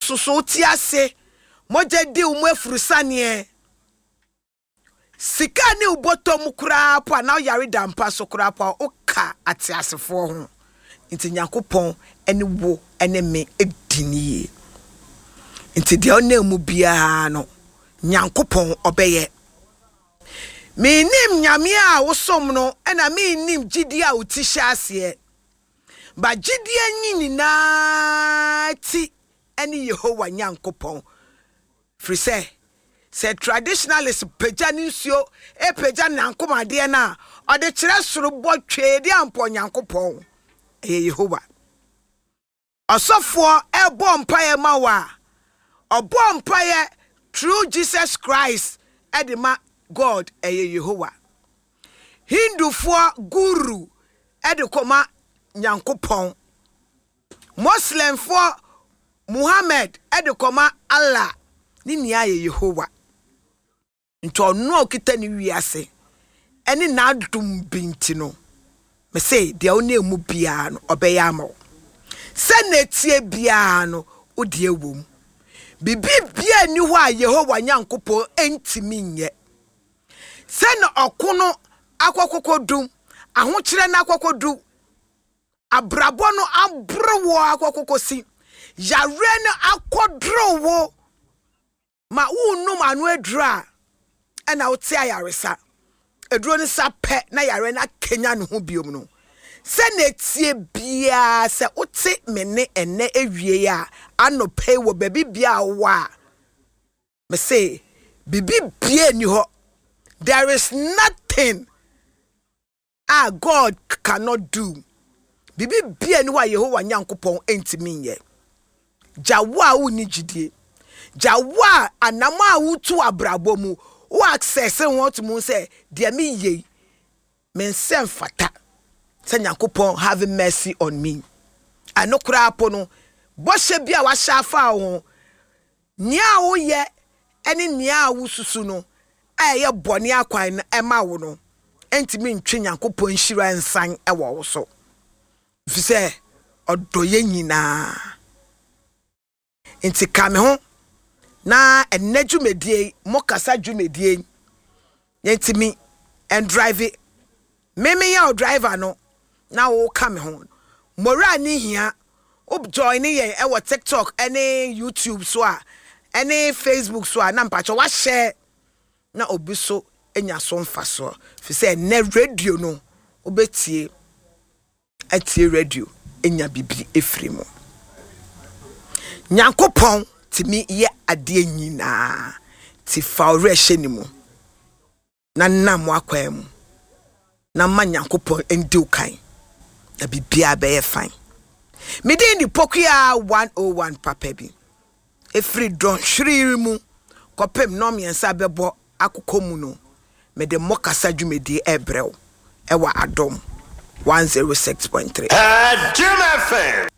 susu ti ase moje di umu efurusane sika ne ubotom kura po na yare dampa so kura po oka ate asefo ho nti Nyankopon ene wo ene me ediniye nti de onemu bia no Nyankopon obeye me nim nyame a wosom no ena me nim gidi a utisha ase ba gidi anyini na ti ene Yehowa Nyankopon frise se traditionalist peja nsuo e peja Nyankomade na ode kire soro botwe de ampo Nyankopon Yehowa osofo e bompaye mawa obompaye through Jesus Christ edema God Yehowa Hindu for guru edekoma Nyankopon Muslim for Muhammad edekoma Allah ni nia Yehowa nto no okita ni wiase ene na adum binti no me say de one emu bia no obeya amawo se na tie bia no odi ewom bibi bia ni ho a Yehowa Nyankopon entimi nye se na okono akwakokodum ahokire na akwakodu abrabo no abrowo akwakokosi yare no akodrowo ma unum anu edra ena wote ayaresa edro ni sape na yare na kenya no ho biom no se na tie bia se wote mene ene ewie ya anope wo baby bia wa me say bibi bia ni ho there is nothing God cannot do bibi bia ni wa Yehowa Nyankopon entimi nye jawa uni jidie jawa anama wutu abrabo mu wo access want mu say de me ye men sem fata say Nyankopon have mercy on me anokura apo no bo hye bia wa shafa wo nya wo ye ene nya wo susu no aye bone akwan na ema wo no entimi ntwe Nyankopon hira nsan ewo wo so fise odoye nyina enti kame ho na enadwumedie mokasa dwumedie yentimi and drive it meme ya driver no na wo kame ho mora ni hia ob join ye e wo TikTok any YouTube so a any Facebook so a na mpacho wa share na obi so enya so mfa so fi say na radio no obetie atie radio enya bibli efrimo Nyankopon timi ye ade nyina ti faure hyenimu na nam akwam na ma Nyankopon endi kan na bibia be ye fine me dey ni pokia 101 papa bi efri don hwiri mu kopem no miensa bebo akokomu no me de mokasa dwumedi ebrew ewa adom 106.3 Jim FM